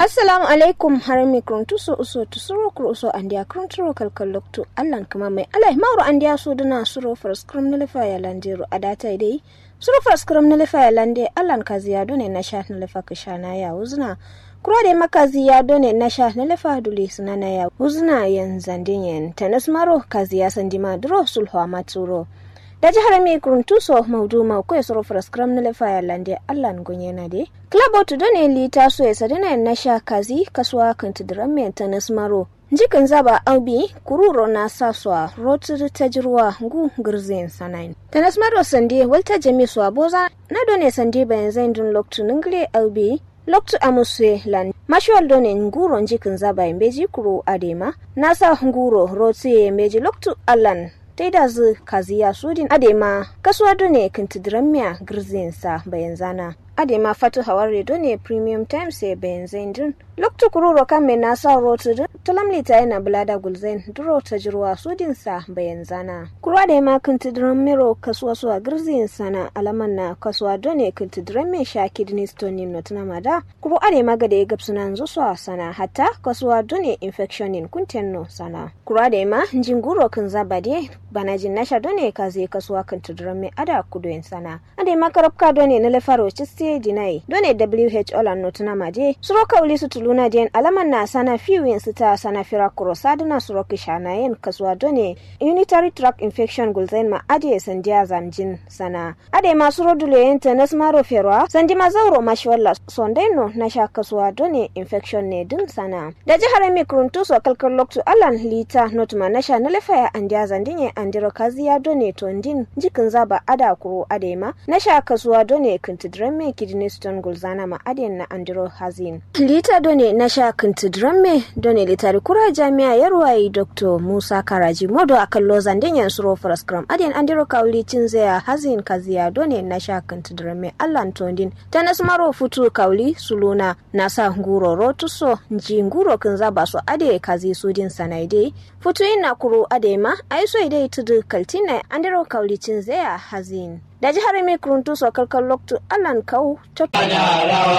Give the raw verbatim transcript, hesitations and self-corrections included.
Assalamu alaikum harami kruntuso uso tusuro kruso andia krunturo kalkalokto allan kama mai alai mauro andia so duna suro farskrum nelefa ya landiro adata dai suro farskrum nelefa ya lande allan kaziya done na sha nelefa kishana ya uzna kura da makazi ya done na sha nelefa duli sunana ya uzna yanzandinyen tanas maro kaziya sandima dro sulho maturo da jihar mai kuruntuso maudu ma ko soro fraskram na lefa ya lande allan gonyena de klabo to done lita so ya sadina na sha kazi kaswa kan tudran tanas maro jikin zaba aubi kururo na saswa rotu tajruwa ngu gurzen sanain tanas maro sande walta jami so aboza na done sande bayan zain dun loktu ningle aubi loktu amuswe lan mashwal done nguro jikin zaba embeji kuro adema nasa nguro rotu embeji loktu allan taida zu kaziya sudin adema kasuwa done kintidramiya girzinsa bayan zana adema fatu hawari done premium times e bayan zaindin loktu kururo kamme nasa rotu tulamli ta yana bulada gulzain duro tajruwa sudin sa bayan zana kuro adema kintidramiro kasuwa suwa girzinsa na alaman na kasuwa done kintidramiya sha kidney stone notuna mada kuro adema gade gapsunan zuswa sana hatta kasuwa done infection in kuntenno sana kuro adema njinguro kinzabade banajin nasha done kaze kasuwa kintidramiya ada kudoyin sana adema karabka done na lefaro chiste dinai done W H O lan notuna made suroka uli sutuluna den alaman na sana fiwin sita sana fira kurosadina suroki shanayen kasuwa done unitary tract infection gulzain ma ade sandiya zamjin sana ade masu rodule yenta nasmaro ferwa sandi mazauro mashwalla sondeno na sha kasuwa done infection ne din sana da jihar mikruntu so kalkar loktu alan lita notuma na sha nalefaya andiya zandinye andiro kaziya done tondin jikin zaba ada kuro adema na sha kasuwa done kintidramme kidney stone gulzana ma aden na andiro hazin lita done na sha kintidramme done litari kura jami'a yarwayi Dr. Musa Karaji modo akallo zandinyen suro fraskram aden andiro kauli cinzaya hazin kaziya done na sha kintidramme allan tondin tanasmaro futu kauli suluna nasa nguro rotuso nji nguro kinzaba so ade kazi sudin sanaide futu ina kuro adema aiso ide tudu kaltina andiro kauli cinzaya hazin da jihar mai kuruntu so kalkal loktu allan kau